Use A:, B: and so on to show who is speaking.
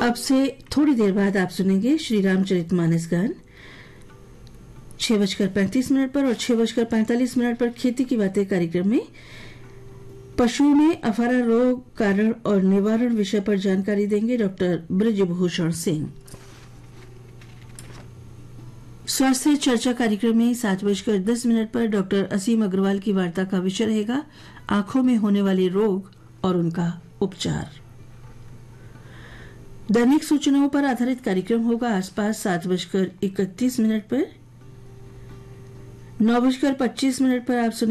A: अब से थोड़ी देर बाद आप सुनेंगे श्री रामचरितमानस गान 6:35 पर और 6:45 पर खेती की बातें कार्यक्रम में पशुओं में अफारा रोग कारण और निवारण विषय पर जानकारी देंगे डॉक्टर ब्रजभूषण सिंह। स्वास्थ्य चर्चा कार्यक्रम में 7:10 पर डॉक्टर असीम अग्रवाल की वार्ता का विषय रहेगा आंखों में होने वाले रोग और उनका उपचार। दैनिक सूचनाओं पर आधारित कार्यक्रम होगा आसपास 7:31 पर। 9:25 पर आप सुनेंगे